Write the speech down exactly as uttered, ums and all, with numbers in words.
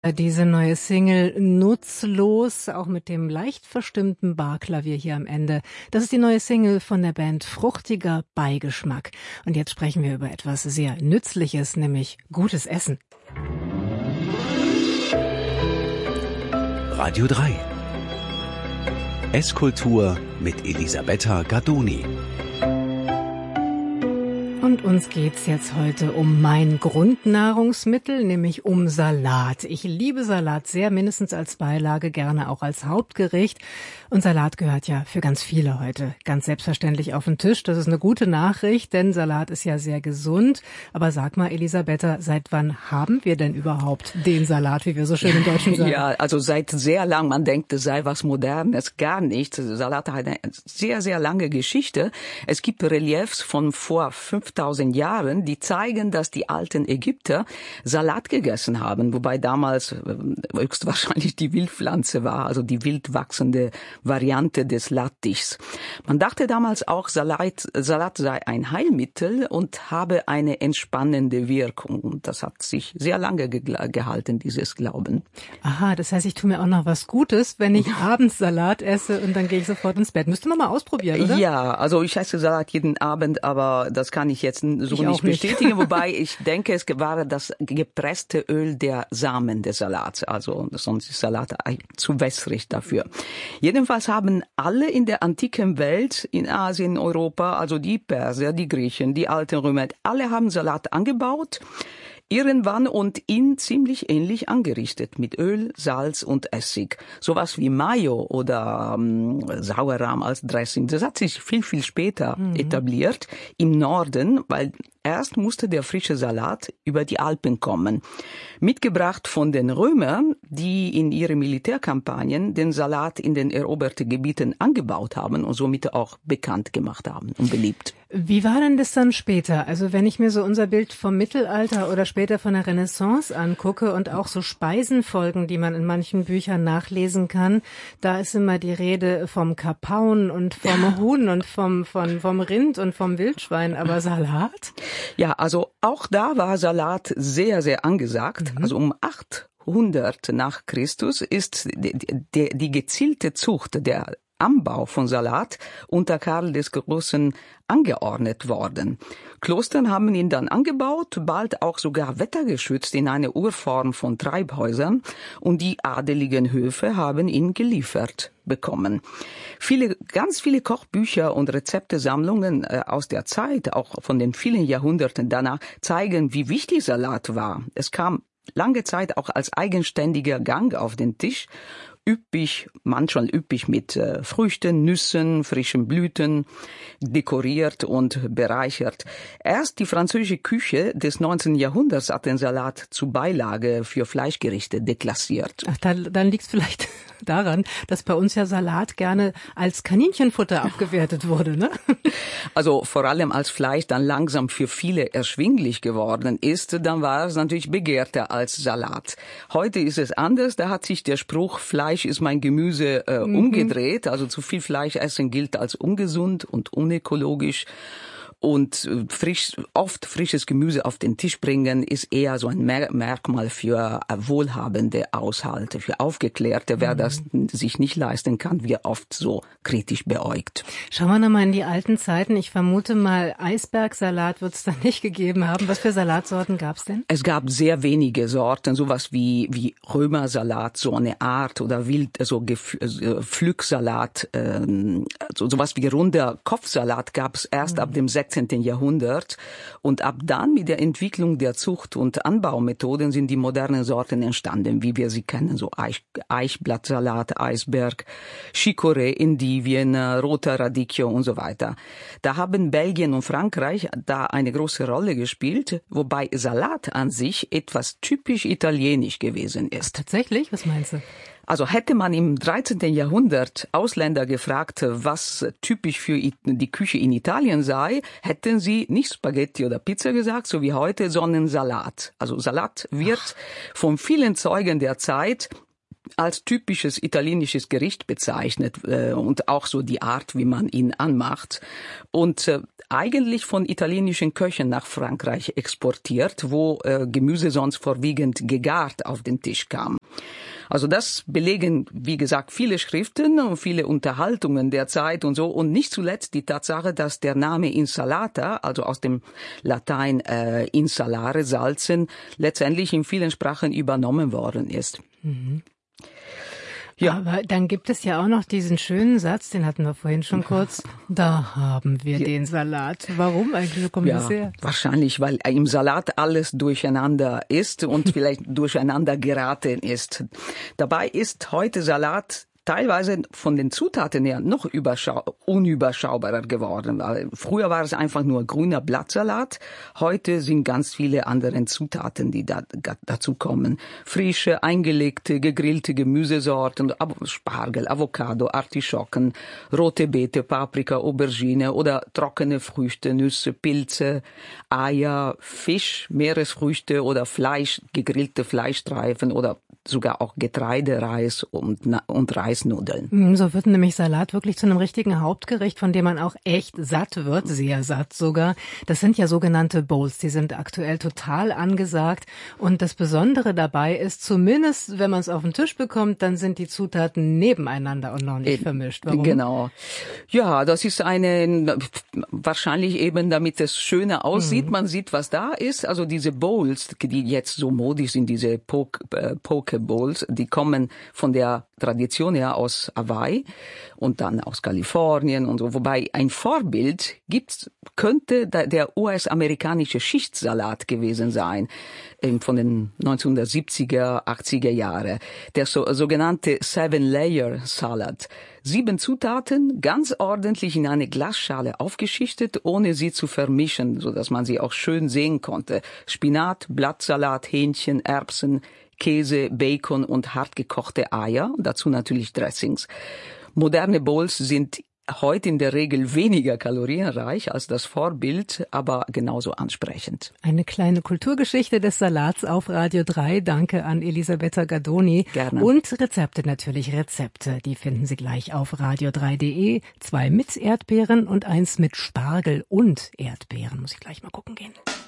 Diese neue Single Nutzlos, auch mit dem leicht verstimmten Barklavier hier am Ende. Das ist die neue Single von der Band Fruchtiger Beigeschmack. Und jetzt sprechen wir über etwas sehr Nützliches, nämlich gutes Essen. Radio drei. Esskultur mit Elisabetta Gardoni. Und uns geht's jetzt heute um mein Grundnahrungsmittel, nämlich um Salat. Ich liebe Salat sehr, mindestens als Beilage, gerne auch als Hauptgericht. Und Salat gehört ja für ganz viele heute ganz selbstverständlich auf den Tisch. Das ist eine gute Nachricht, denn Salat ist ja sehr gesund. Aber sag mal, Elisabetta, seit wann haben wir denn überhaupt den Salat, wie wir so schön im Deutschen sagen? Ja, also seit sehr lang. Man denkt, es sei was Modernes, gar nicht. Salat hat eine sehr, sehr lange Geschichte. Es gibt Reliefs von vor fünftausend Jahren, die zeigen, dass die alten Ägypter Salat gegessen haben, wobei damals höchstwahrscheinlich die Wildpflanze war, also die wild wachsende Variante des Lattichs. Man dachte damals auch, Salat, Salat sei ein Heilmittel und habe eine entspannende Wirkung. Das hat sich sehr lange ge- gehalten, dieses Glauben. Aha, das heißt, ich tue mir auch noch was Gutes, wenn ich abends Salat esse und dann gehe ich sofort ins Bett. Müsste man mal ausprobieren, oder? Ja, also ich esse Salat jeden Abend, aber das kann ich jetzt so ich nicht bestätigen, nicht. wobei ich denke, es war das gepresste Öl der Samen des Salats, also sonst ist Salat zu wässrig dafür. Jedenfalls haben alle in der antiken Welt, in Asien, Europa, also die Perser, die Griechen, die alten Römer, alle haben Salat angebaut, irgendwann und ihn ziemlich ähnlich angerichtet mit Öl, Salz und Essig. Sowas wie Mayo oder ähm, Sauerrahm als Dressing. Das hat sich viel, viel später mhm. etabliert im Norden, weil erst musste der frische Salat über die Alpen kommen. Mitgebracht von den Römern, die in ihren Militärkampagnen den Salat in den eroberten Gebieten angebaut haben und somit auch bekannt gemacht haben und beliebt. Wie war denn das dann später? Also wenn ich mir so unser Bild vom Mittelalter oder später von der Renaissance angucke und auch so Speisenfolgen, die man in manchen Büchern nachlesen kann, da ist immer die Rede vom Kapaun und vom Huhn und vom, vom, vom Rind und vom Wildschwein, aber Salat? Ja, also auch da war Salat sehr, sehr angesagt. Mhm. Also um achthundert nach Christus ist die, die, die gezielte Zucht, der Anbau von Salat unter Karl des Großen angeordnet worden. Klostern haben ihn dann angebaut, bald auch sogar wettergeschützt in eine Urform von Treibhäusern und die adeligen Höfe haben ihn geliefert bekommen. Viele, ganz viele Kochbücher und Rezeptesammlungen äh, aus der Zeit, auch von den vielen Jahrhunderten danach, zeigen, wie wichtig Salat war. Es kam lange Zeit auch als eigenständiger Gang auf den Tisch, üppig, manchmal üppig mit äh, Früchten, Nüssen, frischen Blüten, dekoriert und bereichert. Erst die französische Küche des neunzehnten Jahrhunderts hat den Salat zu Beilage für Fleischgerichte deklassiert. Ach, dann, dann liegt es vielleicht daran, dass bei uns ja Salat gerne als Kaninchenfutter abgewertet wurde, ne? Also vor allem als Fleisch dann langsam für viele erschwinglich geworden ist, dann war es natürlich begehrter als Salat. Heute ist es anders, da hat sich der Spruch Fleisch ist mein Gemüse äh, mhm. umgedreht. Also zu viel Fleisch essen gilt als ungesund und unökologisch. Und frisch, oft frisches Gemüse auf den Tisch bringen ist eher so ein Mer- Merkmal für wohlhabende Haushalte, für Aufgeklärte. Wer mhm. das sich nicht leisten kann, wird oft so kritisch beäugt. Schauen wir nochmal in die alten Zeiten. Ich vermute mal, Eisbergsalat wird es da nicht gegeben haben. Was für Salatsorten gab es denn? Es gab sehr wenige Sorten, sowas wie wie Römersalat, so eine Art, oder Wild, also Gef- Pflücksalat, ähm, so, sowas wie runder Kopfsalat gab es erst mhm. ab dem sechzehnten Jahrhundert. Und ab dann mit der Entwicklung der Zucht- und Anbaumethoden sind die modernen Sorten entstanden, wie wir sie kennen, so Eich, Eichblattsalat, Eisberg, Chicorée, Endivien, roter Radicchio und so weiter. Da haben Belgien und Frankreich da eine große Rolle gespielt, wobei Salat an sich etwas typisch italienisch gewesen ist. Tatsächlich? Was meinst du? Also hätte man im dreizehnten Jahrhundert Ausländer gefragt, was typisch für die Küche in Italien sei, hätten sie nicht Spaghetti oder Pizza gesagt, so wie heute, sondern Salat. Also Salat wird von vielen Zeugen der Zeit als typisches italienisches Gericht bezeichnet äh, und auch so die Art, wie man ihn anmacht. Und äh, eigentlich von italienischen Köchen nach Frankreich exportiert, wo äh, Gemüse sonst vorwiegend gegart auf den Tisch kam. Also das belegen, wie gesagt, viele Schriften und viele Unterhaltungen der Zeit und so. Und nicht zuletzt die Tatsache, dass der Name Insalata, also aus dem Latein äh, insalare, salzen, letztendlich in vielen Sprachen übernommen worden ist. Mhm. Ja. Aber dann gibt es ja auch noch diesen schönen Satz, den hatten wir vorhin schon kurz. Da haben wir ja. den Salat. Warum eigentlich? Wo kommt ja, das her? Wahrscheinlich, weil im Salat alles durcheinander ist und vielleicht durcheinander geraten ist. Dabei ist heute Salat teilweise von den Zutaten her noch überschau- unüberschaubarer geworden. Weil früher war es einfach nur grüner Blattsalat. Heute sind ganz viele andere Zutaten, die da, dazu kommen. Frische, eingelegte, gegrillte Gemüsesorten, Spargel, Avocado, Artischocken, rote Beete, Paprika, Aubergine oder trockene Früchte, Nüsse, Pilze, Eier, Fisch, Meeresfrüchte oder Fleisch, gegrillte Fleischstreifen oder sogar auch Getreide, Reis und, und Reisnudeln. So wird nämlich Salat wirklich zu einem richtigen Hauptgericht, von dem man auch echt satt wird, sehr satt sogar. Das sind ja sogenannte Bowls, die sind aktuell total angesagt. Und das Besondere dabei ist, zumindest wenn man es auf den Tisch bekommt, dann sind die Zutaten nebeneinander und noch nicht eben vermischt. Warum? Genau. Ja, das ist eine, wahrscheinlich eben, damit es schöner aussieht. Mhm. Man sieht, was da ist. Also diese Bowls, die jetzt so modisch sind, diese Poke, äh, Poke Bowls, die kommen von der Tradition her aus Hawaii und dann aus Kalifornien und so. Wobei ein Vorbild gibt's, könnte der U S-amerikanische Schichtsalat gewesen sein, von den neunzehnhundertsiebziger, achtziger Jahre. Der so, sogenannte Seven-Layer-Salad. Sieben Zutaten, ganz ordentlich in eine Glasschale aufgeschichtet, ohne sie zu vermischen, so dass man sie auch schön sehen konnte. Spinat, Blattsalat, Hähnchen, Erbsen, Käse, Bacon und hartgekochte Eier, dazu natürlich Dressings. Moderne Bowls sind heute in der Regel weniger kalorienreich als das Vorbild, aber genauso ansprechend. Eine kleine Kulturgeschichte des Salats auf Radio drei. Danke an Elisabetta Gardoni. Gerne. Und Rezepte natürlich, Rezepte. Die finden Sie gleich auf radio drei punkt de. Zwei mit Erdbeeren und eins mit Spargel und Erdbeeren. Muss ich gleich mal gucken gehen.